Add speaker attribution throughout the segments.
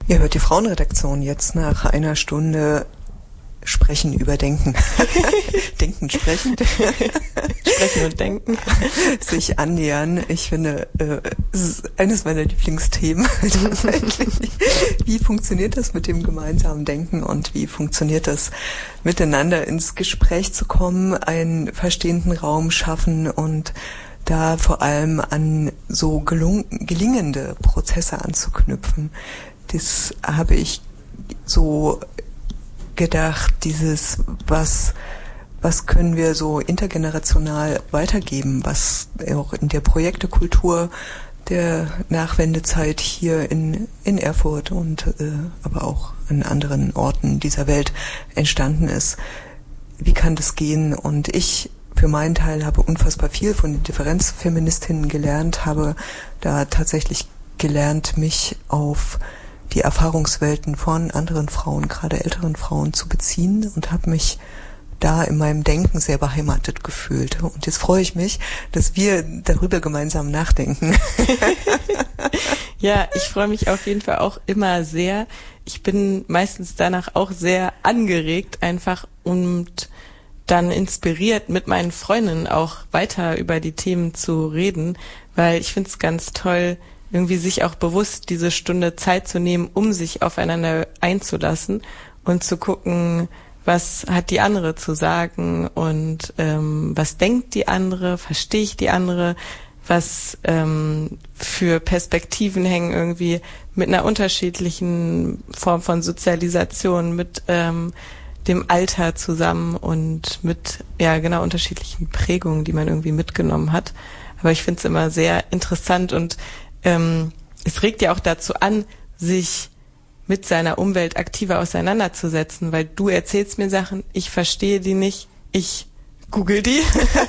Speaker 1: Ihr hört die Frauenredaktion jetzt nach einer Stunde Sprechen über Denken. Denken, sprechen.
Speaker 2: Sprechen und denken.
Speaker 1: Sich annähern. Ich finde, es ist eines meiner Lieblingsthemen tatsächlich. Wie funktioniert das mit dem gemeinsamen Denken und wie funktioniert das miteinander ins Gespräch zu kommen, einen verstehenden Raum schaffen und da vor allem an so gelingende Prozesse anzuknüpfen. Das habe ich so gedacht, was können wir so intergenerational weitergeben, was auch in der Projektekultur der Nachwendezeit hier in Erfurt und aber auch an anderen Orten dieser Welt entstanden ist. Wie kann das gehen? Und ich für meinen Teil habe unfassbar viel von den Differenzfeministinnen gelernt, habe da tatsächlich gelernt, mich auf die Erfahrungswelten von anderen Frauen, gerade älteren Frauen, zu beziehen und habe mich da in meinem Denken sehr beheimatet gefühlt. Und jetzt freue ich mich, dass wir darüber gemeinsam nachdenken.
Speaker 2: Ja, ich freue mich auf jeden Fall auch immer sehr. Ich bin meistens danach auch sehr angeregt, einfach und dann inspiriert, mit meinen Freundinnen auch weiter über die Themen zu reden, weil ich finde es ganz toll, irgendwie sich auch bewusst diese Stunde Zeit zu nehmen, um sich aufeinander einzulassen und zu gucken, was hat die andere zu sagen und was denkt die andere, verstehe ich die andere, was für Perspektiven hängen irgendwie mit einer unterschiedlichen Form von Sozialisation, mit dem Alter zusammen und mit unterschiedlichen Prägungen, die man irgendwie mitgenommen hat. Aber ich finde es immer sehr interessant und es regt ja auch dazu an, sich mit seiner Umwelt aktiver auseinanderzusetzen, weil du erzählst mir Sachen, ich verstehe die nicht, ich google die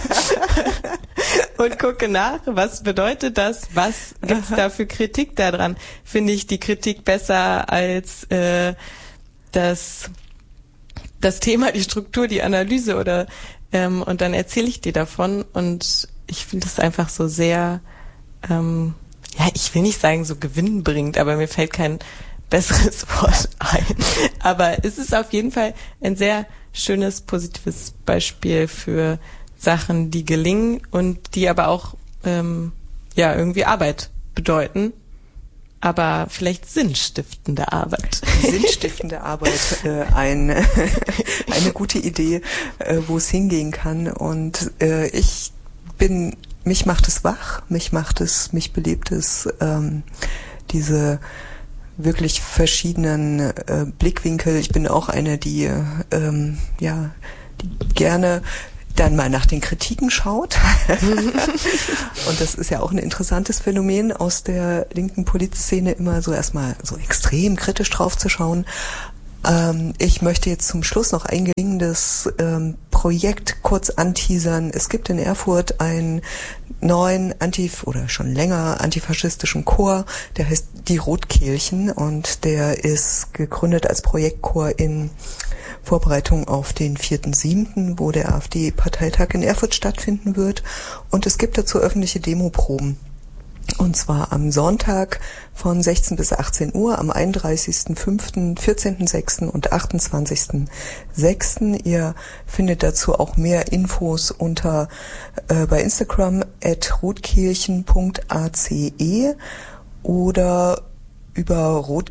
Speaker 2: und gucke nach, was bedeutet das, was gibt's da für Kritik daran? Finde ich die Kritik besser als das Thema, die Struktur, die Analyse oder und dann erzähle ich dir davon und ich finde es einfach so sehr ich will nicht sagen so gewinnbringend, aber mir fällt kein besseres Wort ein. Aber es ist auf jeden Fall ein sehr schönes, positives Beispiel für Sachen, die gelingen und die aber auch irgendwie Arbeit bedeuten. Aber vielleicht sinnstiftende Arbeit.
Speaker 1: Sinnstiftende Arbeit, eine gute Idee, wo es hingehen kann. Und mich macht es wach, mich belebt es, diese wirklich verschiedenen Blickwinkel. Ich bin auch eine, die gerne dann mal nach den Kritiken schaut. Und das ist ja auch ein interessantes Phänomen aus der linken Politszene, immer so erstmal so extrem kritisch drauf zu schauen. Ich möchte jetzt zum Schluss noch ein gelingendes Projekt kurz anteasern. Es gibt in Erfurt einen neuen schon länger antifaschistischen Chor, der heißt Die Rotkehlchen und der ist gegründet als Projektchor in Vorbereitung auf den 4.7., wo der AfD-Parteitag in Erfurt stattfinden wird. Und es gibt dazu öffentliche Demoproben. Und zwar am Sonntag von 16 bis 18 Uhr, am 31.05., 14.06. und 28.06. Ihr findet dazu auch mehr Infos bei Instagram @rotkehlchen.ace oder über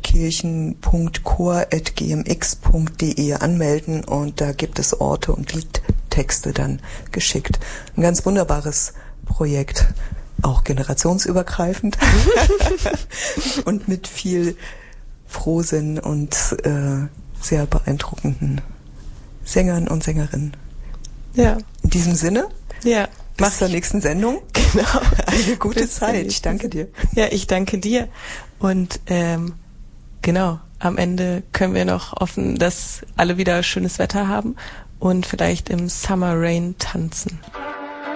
Speaker 1: rotkehlchen.chor@gmx.de anmelden und da gibt es Orte und Liedtexte dann geschickt. Ein ganz wunderbares Projekt. Auch generationsübergreifend und mit viel Frohsinn und sehr beeindruckenden Sängern und Sängerinnen.
Speaker 2: Ja.
Speaker 1: In diesem Sinne,
Speaker 2: ja,
Speaker 1: bis zur nächsten Sendung.
Speaker 2: Genau.
Speaker 1: Eine gute Zeit. Ich danke dir.
Speaker 2: Ja, ich danke dir. Und am Ende können wir noch hoffen, dass alle wieder schönes Wetter haben und vielleicht im Summer Rain tanzen.